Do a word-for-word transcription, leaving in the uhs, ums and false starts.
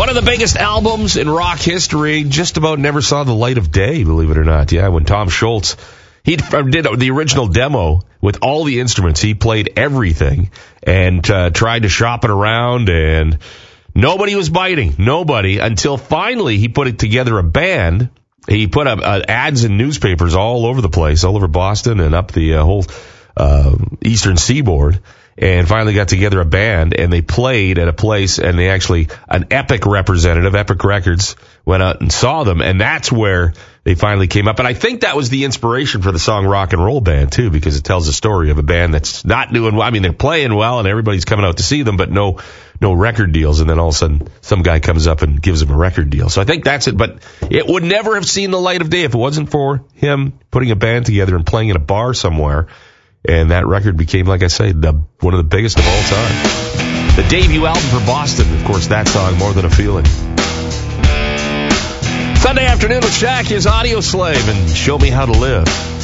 One of the biggest albums in rock history just about never saw the light of day, believe it or not. Yeah, when Tom Scholz, he did the original demo with all the instruments. He played everything and uh, tried to shop it around, and nobody was biting. Nobody, until finally he put it together a band. He put up uh, ads in newspapers all over the place, all over Boston and up the uh, whole uh, eastern seaboard. And finally got together a band, and they played at a place, and they actually, an Epic representative, Epic Records, went out and saw them, and that's where they finally came up. And I think that was the inspiration for the song Rock and Roll Band, too, because it tells a story of a band that's not doing well. I mean, they're playing well, and everybody's coming out to see them, but no no record deals. And then all of a sudden, some guy comes up and gives them a record deal. So I think that's it. But it would never have seen the light of day if it wasn't for him putting a band together and playing in a bar somewhere. And that record became, like I say, the one of the biggest of all time. The debut album for Boston, of course, that song, More Than a Feeling. Sunday afternoon with Shaq, his Audio Slave, and Show Me How to Live.